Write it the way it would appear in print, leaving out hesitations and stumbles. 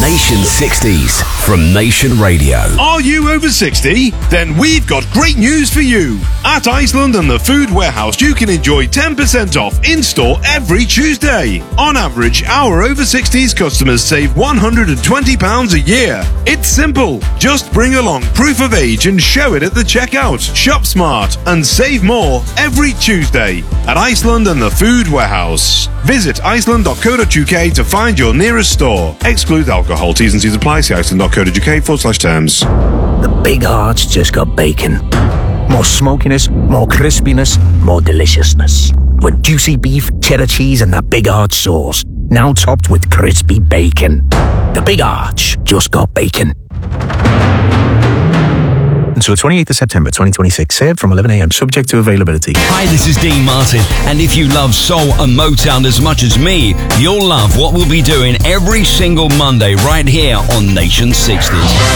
Nation 60s from Nation Radio. Are you over 60? Then we've got great news for you. At Iceland and the Food Warehouse, you can enjoy 10% off in-store every Tuesday. On average, our over 60s customers save £120 a year. It's simple. Just bring along proof of age and show it at the checkout. Shop smart and save more every Tuesday at Iceland and the Food Warehouse. Visit iceland.co.uk to find your nearest store. Exclude alcohol. T's and C's apply. See iceland.co.uk/terms. The Big Arch just got bacon. More smokiness, more crispiness, more deliciousness. With juicy beef, cheddar cheese and that Big Arch sauce. Now topped with crispy bacon. The Big Arch just got bacon. Until the 28th of September 2026, served from 11 a.m, subject to availability. Hi, this is Dean Martin, and if you love soul and Motown as much as me, you'll love what we'll be doing every single Monday right here on Nation 60s.